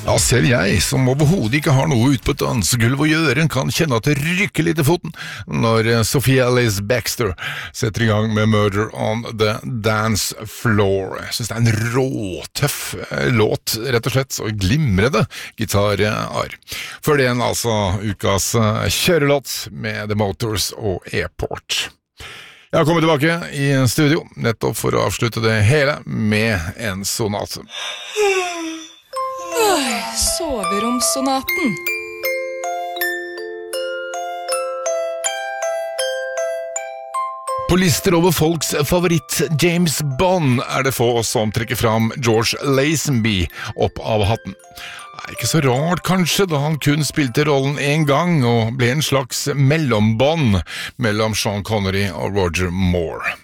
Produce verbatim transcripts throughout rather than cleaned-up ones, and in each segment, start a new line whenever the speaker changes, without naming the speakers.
Ja, selv jeg, som overhodet ikke har noe ut på et dansegulv å gjøre, kan kjenne at det rykker litt i foten når Sophia Ellis Bextor setter i gang med Murder on the Dance Floor. Jeg synes det er en råtøff låt, rett og slett, og glimrende gitarr-ar. Før det en altså ukas kjørelåt med The Motors og Airport. Jeg har kommet tilbake i studio, nettopp for å avslutte det hele med en sonate.
Soveromssonaten.
På lister over folks favoritt James Bond er det få som trekker fram George Lazenby opp av hatten. Det er ikke så rart kanskje, da han kun spilte rollen en gang og ble en slags mellombånd mellom Sean Connery og Roger Moore.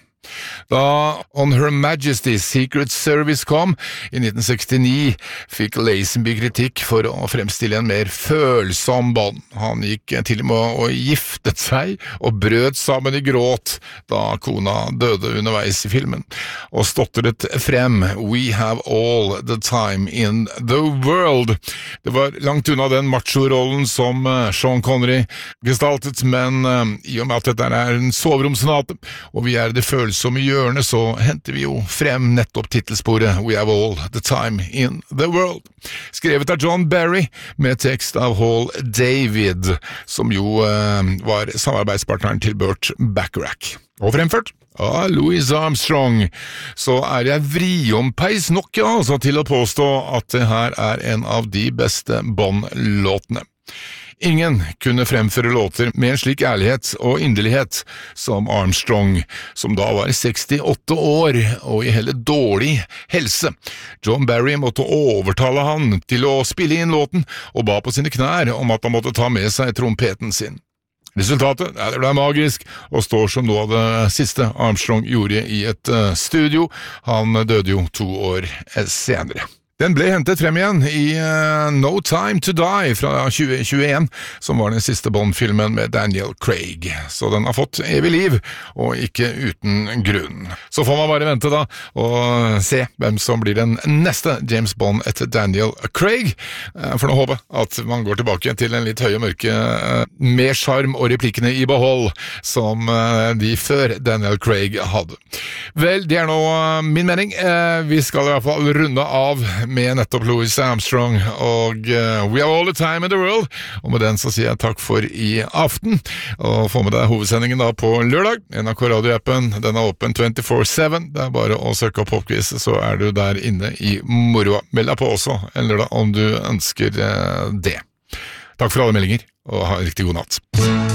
Da On Her Majesty's Secret Service kom i nitten sekstini, fikk Lazenby kritikk for å fremstille en mer følsom Bond. Han gikk til og med og giftet seg og brøt sammen i gråt da kona døde underveis i filmen, og stotret frem «We have all the time in the world». Det var langt unna den macho-rollen som Sean Connery gestaltet, men i og med at dette er en soveromssonate, og vi er det følsomme hjørnet, så henter vi jo frem nettopp titelsporet «We have all the time in the world», skrevet av John Barry med tekst av Hall David, som jo eh, var samarbeidspartneren til Burt Bacharach. Og fremført av Louis Armstrong, så er jeg vriompeis nok ja, altså, til å påstå at det her er en av de beste Bond-låtene. Ingen kunne fremføre låter med en slik ærlighet og inderlighet som Armstrong, som da var sekstiåtte år og i hele dårlig helse. John Barry måtte overtale han til å spille inn låten, og ba på sine knær om at han måtte ta med seg trompeten sin. Resultatet ja, det ble magisk, og står som noe av det siste Armstrong gjorde i et uh, studio. Han døde jo to år senere. Den ble hentet frem igjen i uh, No Time to Die fra tjue tjueen, som var den siste Bond-filmen med Daniel Craig. Så den har fått evig liv, og ikke uten grunn. Så får man bare vente da, og se hvem som blir den neste James Bond etter Daniel Craig. Uh, for nå håper jeg at man går tilbake til en litt høye mørke, uh, med charm og replikkene i behold, som uh, de før Daniel Craig hadde. Vel, det er nå uh, min mening. Uh, vi skal i hvert fall runde av med nettopp Louis Armstrong og uh, We Have All the Time in the World, og med den så sier jeg takk for i aften, og få med deg hovedsendingen da på lørdag. N R K Radio-appen, den er åpen twenty-four seven, det er bare å søke opp Popquiz, så er du der inne i moroa. Meld deg på også en lørdag om du ønsker uh, det. Takk for alle meldinger, og ha en riktig god natt.